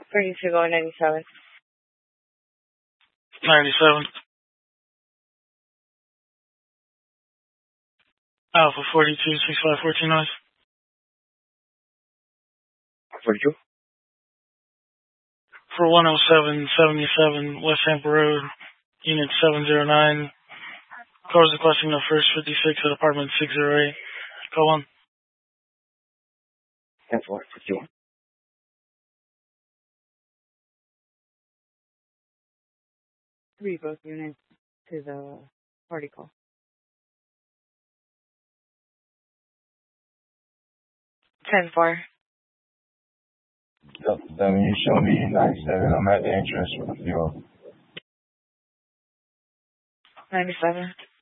32 going 97. 97. Alpha 42, 6514 noise. 42. For 10777 West Tampa Road, Unit 709. Cars requesting the first 56 at apartment 608. Call 1. 10-4, 51. Three both units to the party call. 10-4. Delta 7, you show me 97. I'm at the entrance with the fuel. 97.